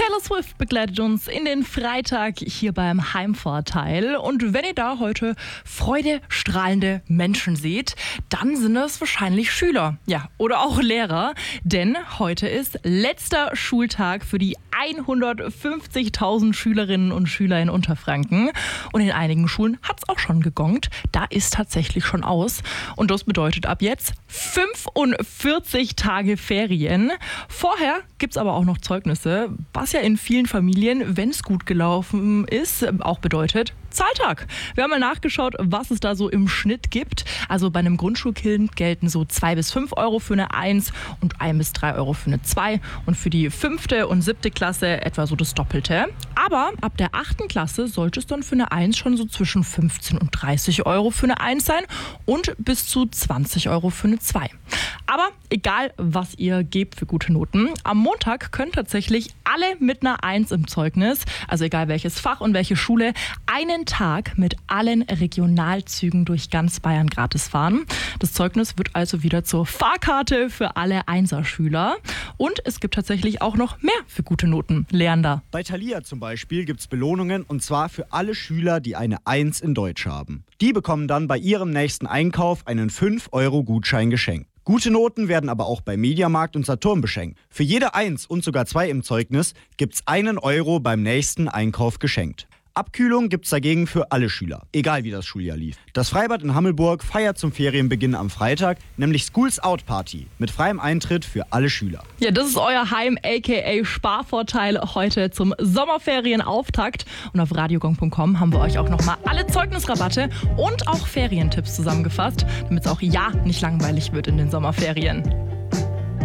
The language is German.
Taylor Swift begleitet uns in den Freitag hier beim Heimvorteil. Und wenn ihr da heute freudestrahlende Menschen seht, dann sind das wahrscheinlich Schüler, ja, oder auch Lehrer. Denn heute ist letzter Schultag für die 150.000 Schülerinnen und Schüler in Unterfranken. Und in einigen Schulen hat es auch schon gegongt. Da ist tatsächlich schon aus. Und das bedeutet ab jetzt 45 Tage Ferien. Vorher gibt es aber auch noch Zeugnisse, was ja in vielen Familien, wenn es gut gelaufen ist, auch bedeutet Zahltag. Wir haben mal nachgeschaut, was es da so im Schnitt gibt. Also bei einem Grundschulkind gelten so 2 bis 5 Euro für eine 1 und 1 bis 3 Euro für eine 2 und für die 5. und 7. Klasse etwa so das Doppelte. Aber ab der 8. Klasse sollte es dann für eine 1 schon so zwischen 15 und 30 Euro für eine 1 sein und bis zu 20 Euro für eine 2. Aber egal, was ihr gebt für gute Noten, am Montag können tatsächlich alle mit einer 1 im Zeugnis, also egal welches Fach und welche Schule, einen Tag mit allen Regionalzügen durch ganz Bayern gratis fahren. Das Zeugnis wird also wieder zur Fahrkarte für alle Einserschüler. Und es gibt tatsächlich auch noch mehr für gute Noten. Leander. Bei Thalia zum Beispiel gibt es Belohnungen, und zwar für alle Schüler, die eine 1 in Deutsch haben. Die bekommen dann bei ihrem nächsten Einkauf einen 5-Euro-Gutschein geschenkt. Gute Noten werden aber auch bei Mediamarkt und Saturn beschenkt. Für jede 1 und sogar 2 im Zeugnis gibt's 1 Euro beim nächsten Einkauf geschenkt. Abkühlung gibt's dagegen für alle Schüler, egal wie das Schuljahr lief. Das Freibad in Hammelburg feiert zum Ferienbeginn am Freitag, nämlich Schools Out Party mit freiem Eintritt für alle Schüler. Ja, das ist euer Heim, aka Sparvorteil heute zum Sommerferienauftakt. Und auf radiogong.com haben wir euch auch nochmal alle Zeugnisrabatte und auch Ferientipps zusammengefasst, damit es auch ja nicht langweilig wird in den Sommerferien.